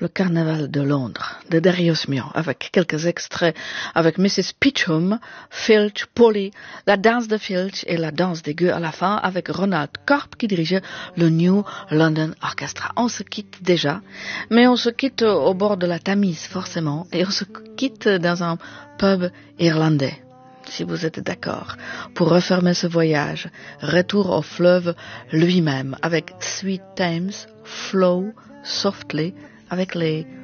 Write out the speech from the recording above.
Le Carnaval de Londres, de Darius Milhaud, avec quelques extraits avec Mrs. Peachum, Filch, Polly, la danse de Filch et la danse des gueux à la fin avec Ronald Corp qui dirigeait le New London Orchestra. On se quitte déjà, mais on se quitte au bord de la Tamise forcément, et on se quitte dans un pub irlandais. Si vous êtes d'accord, pour refermer ce voyage, retour au fleuve lui-même avec Sweet Thames, Flow Softly, avec les